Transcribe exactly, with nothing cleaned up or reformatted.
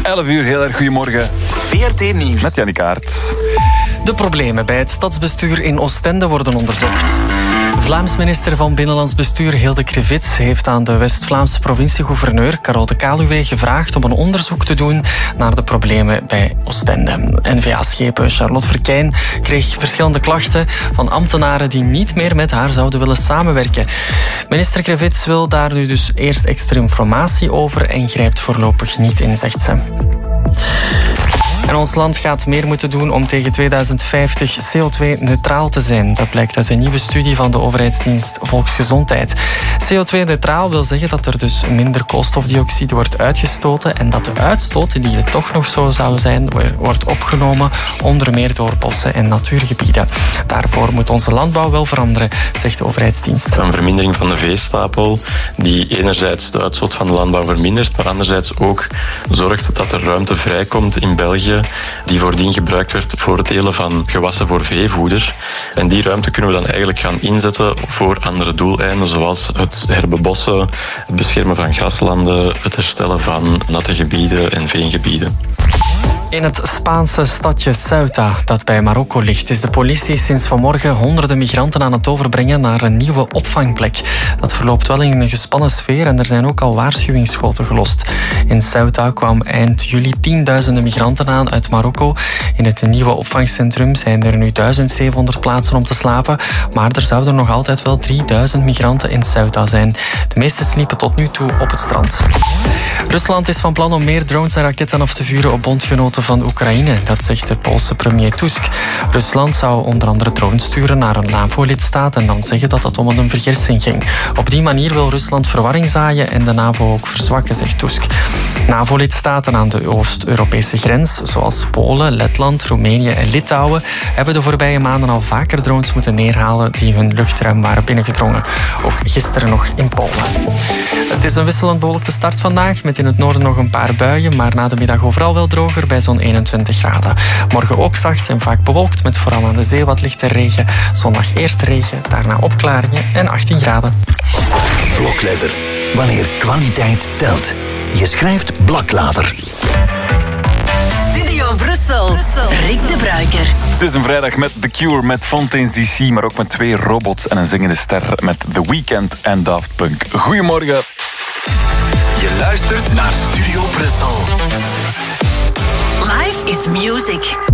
elf uur, heel erg goedemorgen. V R T Nieuws. Met Jannie Kaart. De problemen bij het stadsbestuur in Oostende worden onderzocht. Vlaams minister van Binnenlands Bestuur Hilde Krevits heeft aan de West-Vlaamse provincie-gouverneur Carole de Caluwe gevraagd om een onderzoek te doen naar de problemen bij Oostende. N V A-schepen Charlotte Verkijn kreeg verschillende klachten van ambtenaren die niet meer met haar zouden willen samenwerken. Minister Krevits wil daar nu dus eerst extra informatie over en grijpt voorlopig niet in, zegt ze. En ons land gaat meer moeten doen om tegen tweeduizend vijftig C O twee neutraal te zijn. Dat blijkt uit een nieuwe studie van de overheidsdienst Volksgezondheid. C O twee neutraal wil zeggen dat er dus minder koolstofdioxide wordt uitgestoten en dat de uitstoot, die er toch nog zo zou zijn, wordt opgenomen onder meer door bossen en natuurgebieden. Daarvoor moet onze landbouw wel veranderen, zegt de overheidsdienst. Een vermindering van de veestapel die enerzijds de uitstoot van de landbouw vermindert, maar anderzijds ook zorgt dat er ruimte vrijkomt in België die voordien gebruikt werd voor het telen van gewassen voor veevoeder. En die ruimte kunnen we dan eigenlijk gaan inzetten voor andere doeleinden, zoals het herbebossen, het beschermen van graslanden, het herstellen van natte gebieden en veengebieden. In het Spaanse stadje Ceuta, dat bij Marokko ligt, is de politie sinds vanmorgen honderden migranten aan het overbrengen naar een nieuwe opvangplek. Dat verloopt wel in een gespannen sfeer en er zijn ook al waarschuwingsschoten gelost. In Ceuta kwamen eind juli tienduizenden migranten aan uit Marokko. In het nieuwe opvangcentrum zijn er nu duizend zevenhonderd plaatsen om te slapen, maar er zouden nog altijd wel drieduizend migranten in Ceuta zijn. De meeste sliepen tot nu toe op het strand. Rusland is van plan om meer drones en raketten af te vuren op bondgenoten van Oekraïne. Dat zegt de Poolse premier Tusk. Rusland zou onder andere drones sturen naar een NAVO-lidstaat en dan zeggen dat het om een vergirsing ging. Op die manier wil Rusland verwarring zaaien en de NAVO ook verzwakken, zegt Tusk. NAVO-lidstaten aan de Oost-Europese grens, zoals Polen, Letland, Roemenië en Litouwen, hebben de voorbije maanden al vaker drones moeten neerhalen die hun luchtruim waren binnengedrongen. Ook gisteren nog in Polen. Het is een wisselend bewolkte start vandaag, met in het noorden nog een paar buien, maar na de middag overal wel droger bij zo'n eenentwintig graden. Morgen ook zacht en vaak bewolkt, met vooral aan de zee wat lichte regen. Zondag eerst regen, daarna opklaringen en achttien graden. Blokletter. Wanneer kwaliteit telt. Je schrijft Blaklader. Studio Brussel. Rick de Bruiker. Het is een vrijdag met The Cure, met Fontaine's D C, maar ook met twee robots en een zingende ster met The Weeknd en Daft Punk. Goedemorgen. Je luistert naar Studio Brussel. Life is music.